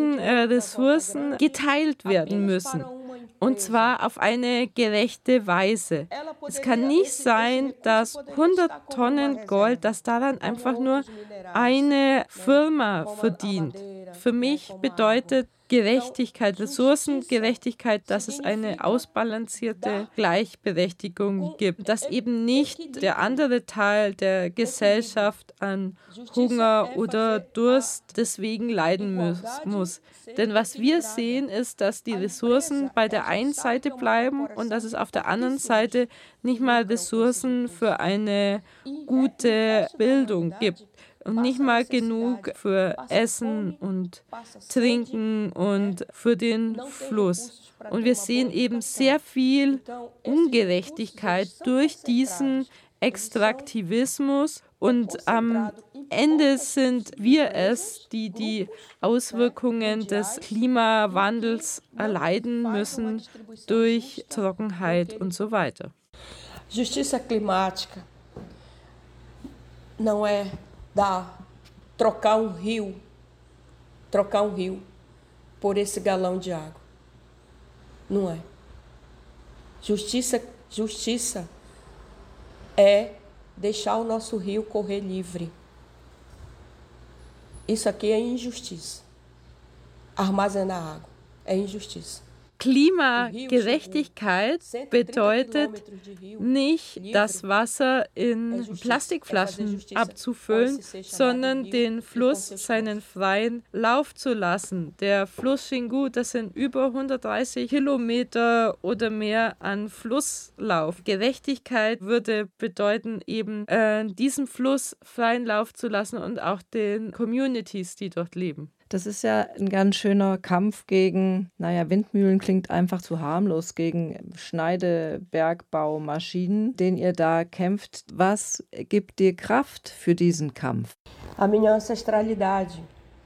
diesen Ressourcen geteilt werden müssen. Und zwar auf eine gerechte Weise. Es kann nicht sein, dass 100 Tonnen Gold, dass daran einfach nur eine Firma verdient. Für mich bedeutet Gerechtigkeit, Ressourcengerechtigkeit, dass es eine ausbalancierte Gleichberechtigung gibt, dass eben nicht der andere Teil der Gesellschaft an Hunger oder Durst deswegen leiden muss. Denn was wir sehen, ist, dass die Ressourcen bei der einen Seite bleiben und dass es auf der anderen Seite nicht mal Ressourcen für eine gute Bildung gibt. Und nicht mal genug für Essen und Trinken und für den Fluss. Und wir sehen eben sehr viel Ungerechtigkeit durch diesen Extraktivismus. Und am Ende sind wir es, die die Auswirkungen des Klimawandels erleiden müssen durch Trockenheit und so weiter. Justiça climática não é trocar rio por esse galão de água. Não é. Justiça é deixar o nosso rio correr livre. Isso aqui é injustiça. Armazenar água é injustiça. Klimagerechtigkeit bedeutet nicht, das Wasser in Plastikflaschen abzufüllen, sondern den Fluss seinen freien Lauf zu lassen. Der Fluss Xingu, das sind über 130 Kilometer oder mehr an Flusslauf. Gerechtigkeit würde bedeuten, eben diesen Fluss freien Lauf zu lassen und auch den Communities, die dort leben. Das ist ja ein ganz schöner Kampf gegen, Windmühlen klingt einfach zu harmlos, gegen Schneidebergbaumaschinen, den ihr da kämpft. Was gibt dir Kraft für diesen Kampf? A minha ancestralidade,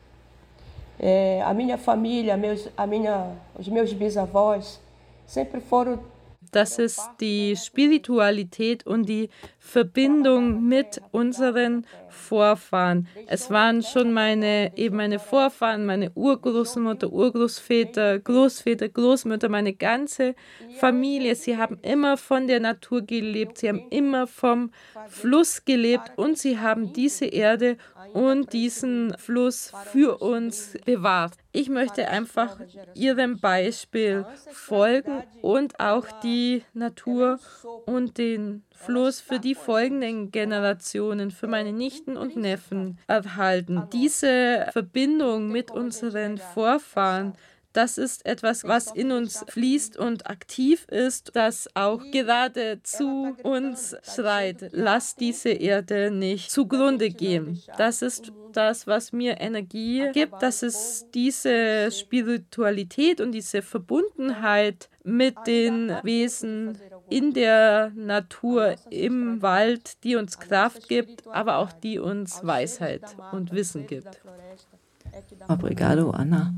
a minha família, os meus bisavós sempre foram. Das ist die Spiritualität und die Verbindung mit unseren Vorfahren. Es waren schon meine Vorfahren, meine Urgroßmutter, Urgroßväter, Großväter, Großmütter, meine ganze Familie. Sie haben immer von der Natur gelebt, sie haben immer vom Fluss gelebt und sie haben diese Erde und diesen Fluss für uns bewahrt. Ich möchte einfach ihrem Beispiel folgen und auch die Natur und den Fluss für die folgenden Generationen, für meine Nichten und Neffen erhalten. Diese Verbindung mit unseren Vorfahren, das ist etwas, was in uns fließt und aktiv ist, das auch gerade zu uns schreit. Lass diese Erde nicht zugrunde gehen. Das ist das, was mir Energie gibt. Das ist diese Spiritualität und diese Verbundenheit mit den Wesen in der Natur, im Wald, die uns Kraft gibt, aber auch die uns Weisheit und Wissen gibt. Obrigado, Anna.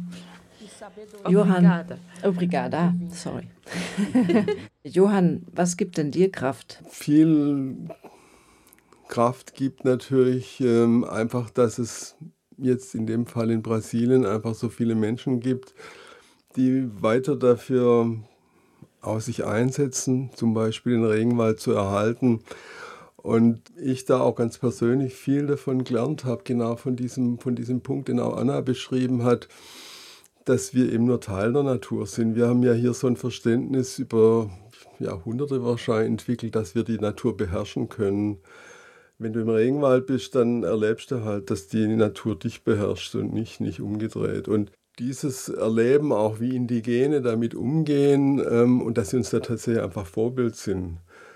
Johann, obrigada, sorry. Johann, was gibt denn dir Kraft? Viel Kraft gibt natürlich einfach, dass es jetzt in dem Fall in Brasilien einfach so viele Menschen gibt, die weiter dafür auch sich einsetzen, zum Beispiel den Regenwald zu erhalten. Und ich da auch ganz persönlich viel davon gelernt habe, genau von diesem Punkt, den auch Anna beschrieben hat, dass wir eben nur Teil der Natur sind. Wir haben ja hier so ein Verständnis über Jahrhunderte wahrscheinlich entwickelt, dass wir die Natur beherrschen können. Wenn du im Regenwald bist, dann erlebst du halt, dass die Natur dich beherrscht und nicht umgedreht. Und dieses Erleben auch, wie Indigene damit umgehen und dass sie uns da tatsächlich einfach Vorbild sind,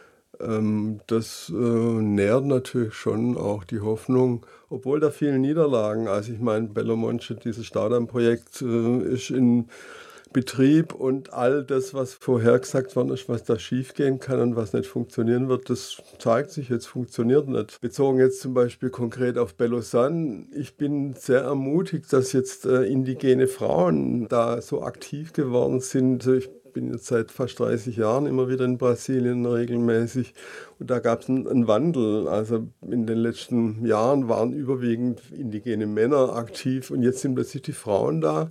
das nährt natürlich schon auch die Hoffnung, obwohl da vielen Niederlagen, also ich meine, Belo Monte, dieses Staudammprojekt ist in Betrieb und all das, was vorher gesagt worden ist, was da schiefgehen kann und was nicht funktionieren wird, das zeigt sich jetzt, funktioniert nicht. Bezogen jetzt zum Beispiel konkret auf Belo San, ich bin sehr ermutigt, dass jetzt indigene Frauen da so aktiv geworden sind. Ich bin jetzt seit fast 30 Jahren immer wieder in Brasilien regelmäßig und da gab es einen Wandel. Also in den letzten Jahren waren überwiegend indigene Männer aktiv und jetzt sind plötzlich die Frauen da.